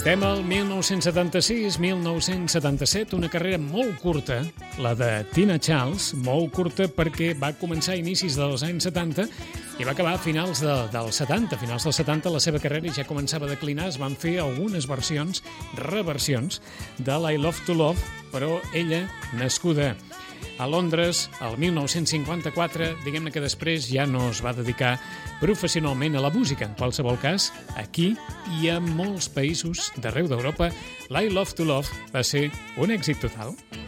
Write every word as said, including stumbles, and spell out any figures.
Estem al mil nou-cents setanta-sis mil nou-cents setanta-set, una carrera molt curta, la de Tina Charles, molt curta perquè va començar a inicis dels anys setanta i va acabar a finals de, dels setanta. A finals dels setanta la seva carrera ja començava a declinar, es van fer algunes versions, reversions, de l'I Love to Love, però ella, nascuda a Londres, el mil nou-cents cinquanta-quatre, diguem-ne que després ja no es va dedicar professionalment a la música. En qualsevol cas, aquí i a molts països d'arreu d'Europa, l'I Love to Love va ser un èxit total.